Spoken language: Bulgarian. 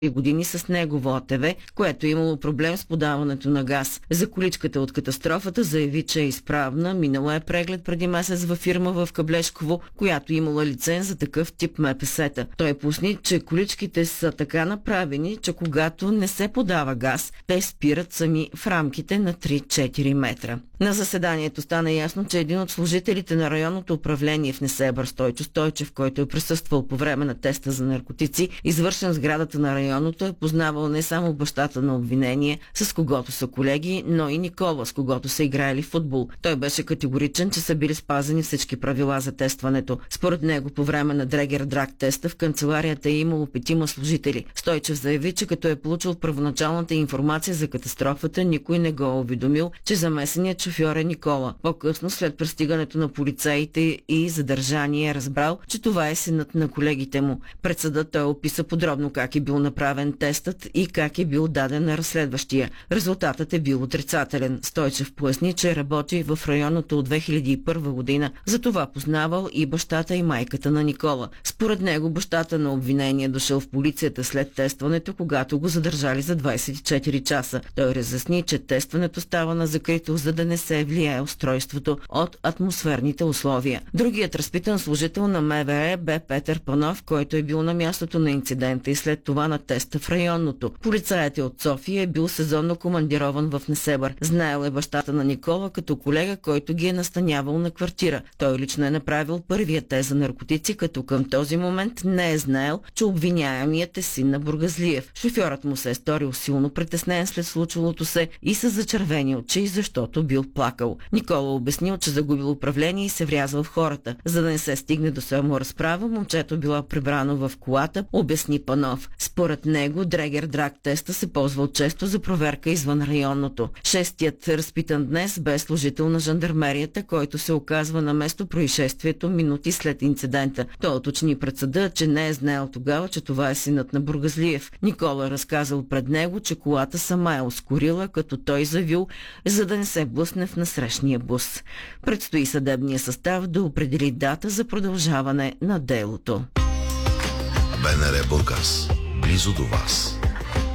години с негово ОТВ, което е имало проблем с подаването на газ. За количката от катастрофата заяви, че е изправна. Минала е преглед преди месец във фирма в Каблешково, която имала лиценз за такъв тип МПС-та. Той поясни, че количките са така направени, че когато не се подава газ, те спират сами в рамките на 3-4 метра. На заседанието стана ясно, че един от служителите на районното управление в Несебър, Стойчо Стойчев, който е присъствал по време на теста за наркотици, извършен в сградата на районното, е познавал не само бащата на обвинение, с когото са колеги, но и Никола, с когото са играели в футбол. Той беше категоричен, че са били спазени всички правила за тестването. Според него, по време на Дрегер-Драг теста в канцеларията е имало 5 служители. Стойчев заяви, че като е получил първоначалната информация за катастрофата, никой не го е уведомил, че замесеният шофьор е Никола. По-късно, след пристигането на полицаите и задържание, е разбрал, че това е синът на колегите му. Пред съда той описа подробно как е бил направен тестът и как е бил даден на разследващия. Резултатът е бил отрицателен. Стойчев поясни, че работи в районното от 2001 година. Затова познавал и бащата и майката на Никола. Според него бащата на обвинение дошъл в полицията след тестването, когато го задържали за 24 часа. Той разясни, че тестването става на закрито, за да не се влияе устройството от атмосферните условия. Другият разпитан служител на МВР бе Петър Панов, който е бил на мястото на инцидента и след това на теста в районното. Полицаят е от София, е бил сезонно командирован в Несебър. Знаел е бащата на Никола като колега, който ги е настанявал на квартира. Той лично е направил първия тест за наркотици, като към този момент не е знаел, че обвиняемият е син на Бургазлиев. Шофьорът му се е сторил силно притеснен след случилото се и с зачервени очи, защото бил плакал. Никола обяснил, че загубил управление и се врязал в хората. За да не се стигне до саморазправа, момчето било прибрано в колата, обясни Панов. Според него Дрегер-Драг теста се ползвал често за проверка извън районното. Шестият разпитан днес бе служител на жандармерията, който се оказва на место происшествието минути след инцидента. Той уточни пред съда, че не е знаел тогава, че това е синът на Бургазлиев. Никола разказал пред него, че колата сама е ускорила, като той завил, за да не се блъсне в насрещния бус. Предстои съдебния състав да определи дата за продължаване на делото. БНР Бургас. Близо до вас.